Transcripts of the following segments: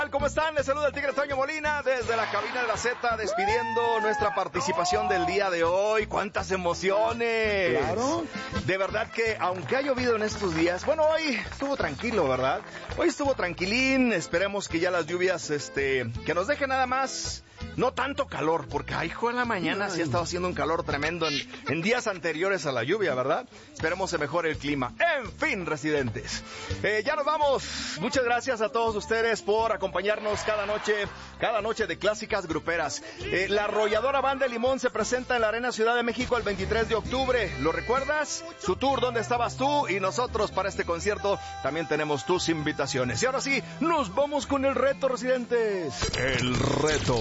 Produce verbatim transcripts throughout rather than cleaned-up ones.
¿Cómo están? Les saluda el Tigre Toño Molina desde la cabina de la Z, despidiendo nuestra participación del día de hoy. ¡Cuántas emociones! Claro. De verdad que, aunque ha llovido en estos días, bueno, hoy estuvo tranquilo, ¿verdad? Hoy estuvo tranquilín. Esperemos que ya las lluvias, este, que nos dejen nada más, no tanto calor, porque, ay, hijo, en la mañana sí ha estado haciendo un calor tremendo en, en días anteriores a la lluvia, ¿verdad? Esperemos se mejore el clima. En fin, residentes, eh, ya nos vamos. Muchas gracias a todos ustedes por acompañarnos cada noche, cada noche de clásicas gruperas. Eh, la Arrolladora Banda de Limón se presenta en la Arena Ciudad de México el veintitrés de octubre. ¿Lo recuerdas? Su tour ¿Dónde estabas tú? Y nosotros para este concierto también tenemos tus invitaciones. Y ahora sí, nos vamos con el reto, residentes. El reto.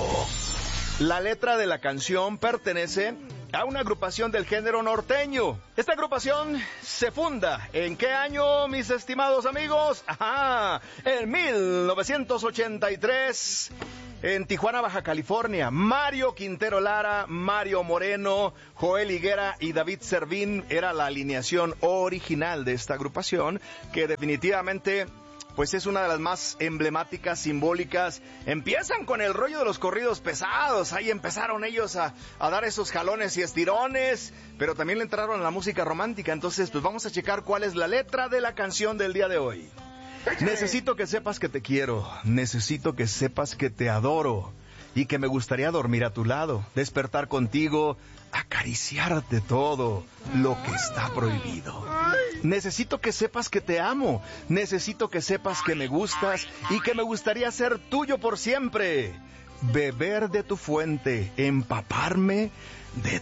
La letra de la canción pertenece a una agrupación del género norteño. Esta agrupación se funda, ¿en qué año, mis estimados amigos? Ajá, en mil novecientos ochenta y tres, en Tijuana, Baja California. Mario Quintero Lara, Mario Moreno, Joel Higuera y David Servín era la alineación original de esta agrupación, que definitivamente, pues es una de las más emblemáticas, simbólicas. Empiezan con el rollo de los corridos pesados. Ahí empezaron ellos a, a dar esos jalones y estirones, pero también le entraron a la música romántica. Entonces, pues vamos a checar cuál es la letra de la canción del día de hoy. Necesito que sepas que te quiero, necesito que sepas que te adoro y que me gustaría dormir a tu lado, despertar contigo, acariciarte todo lo que está prohibido. Necesito que sepas que te amo, necesito que sepas que me gustas y que me gustaría ser tuyo por siempre. Beber de tu fuente, empaparme de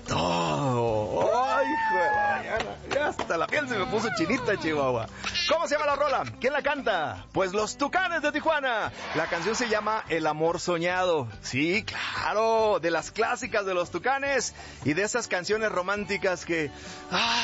todo. ¡Ay, joder! Ya hasta la piel se me puso chinita, Chihuahua. ¿Cómo se llama la rola? ¿Quién la canta? Pues los Tucanes de Tijuana. La canción se llama El Amor Soñado. Sí, claro, de las clásicas de los Tucanes y de esas canciones románticas que... ¡ah!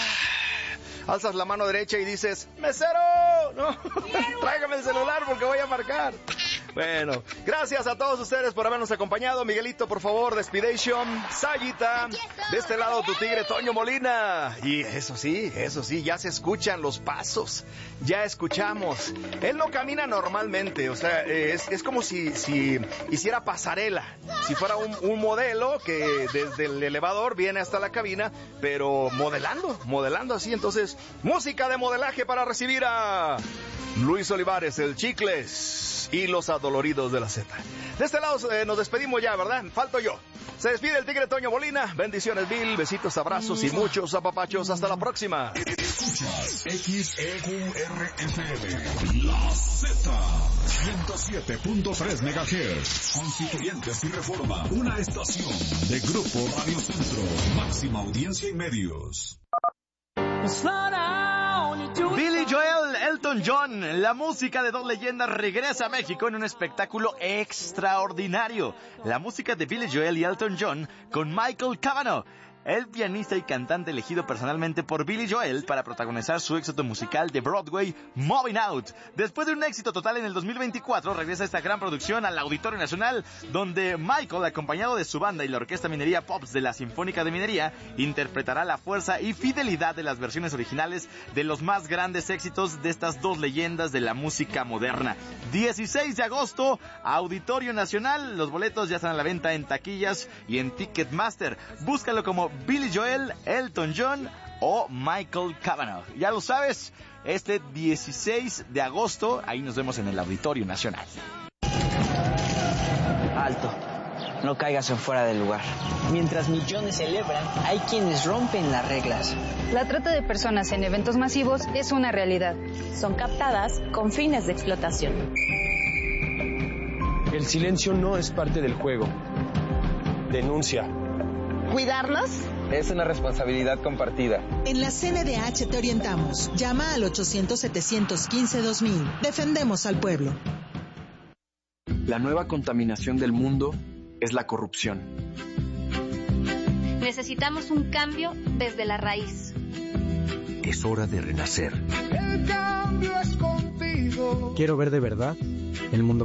Alzas la mano derecha y dices, ¡mesero! ¿No? Tráigame el celular porque voy a marcar. Bueno, gracias a todos ustedes por habernos acompañado. Miguelito, por favor, despidation. Sayita, de este lado tu tigre Toño Molina. Y eso sí, eso sí, ya se escuchan los pasos. Ya escuchamos. Él no camina normalmente, o sea, es, es como si, si hiciera pasarela. Si fuera un, un modelo que desde el elevador viene hasta la cabina, pero modelando, modelando así. Entonces, música de modelaje para recibir a Luis Olivares, el Chicles y los Adoloridos de la Z. De este lado eh, nos despedimos ya, ¿verdad? Falto yo. Se despide el tigre Toño Molina. Bendiciones mil, besitos, abrazos y muchos apapachos. Hasta la próxima. Escuchas X E U R F M, la Z, ciento siete punto tres megahertz. Constituyentes y Reforma, una estación de Grupo Radio Centro. Máxima audiencia y medios. Billy Joel, Elton John, la música de dos leyendas regresa a México en un espectáculo extraordinario. La música de Billy Joel y Elton John con Michael Cavanaugh, el pianista y cantante elegido personalmente por Billy Joel para protagonizar su éxito musical de Broadway, Moving Out. Después de un éxito total en el dos mil veinticuatro, regresa esta gran producción al Auditorio Nacional, donde Michael, acompañado de su banda y la Orquesta Minería Pops de la Sinfónica de Minería, interpretará la fuerza y fidelidad de las versiones originales de los más grandes éxitos de estas dos leyendas de la música moderna. dieciséis de agosto, Auditorio Nacional. Los boletos ya están a la venta en taquillas y en Ticketmaster. Búscalo como Billy Joel, Elton John o Michael Cavanaugh. Ya lo sabes, este dieciséis de agosto, ahí nos vemos en el Auditorio Nacional. Alto, no caigas en fuera del lugar. Mientras millones celebran, hay quienes rompen las reglas. La trata de personas en eventos masivos es una realidad. Son captadas con fines de explotación. El silencio no es parte del juego. Denuncia. ¿Cuidarlos? Es una responsabilidad compartida. En la C N D H te orientamos. Llama al ochocientos, setecientos quince, dos mil. Defendemos al pueblo. La nueva contaminación del mundo es la corrupción. Necesitamos un cambio desde la raíz. Es hora de renacer. El cambio es contigo. Quiero ver de verdad el mundo